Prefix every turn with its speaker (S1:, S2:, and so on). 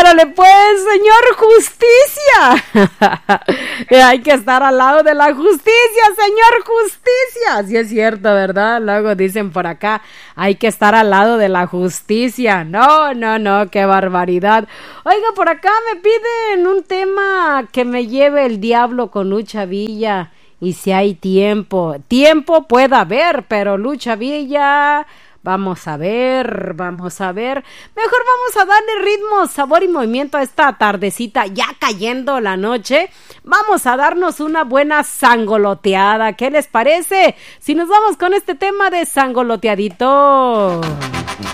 S1: Órale pues, señor Justicia. Hay que estar al lado de la justicia, señor Justicia. Sí es cierto, ¿verdad? Luego dicen por acá, hay que estar al lado de la justicia. No, qué barbaridad. Oiga, por acá me piden un tema que me lleve el diablo con Lucha Villa. Y si hay tiempo puede haber, pero Lucha Villa... Vamos a ver. Mejor vamos a darle ritmo, sabor y movimiento a esta tardecita, ya cayendo la noche. Vamos a darnos una buena sangoloteada. ¿Qué les parece? Si nos vamos con este tema de sangoloteadito.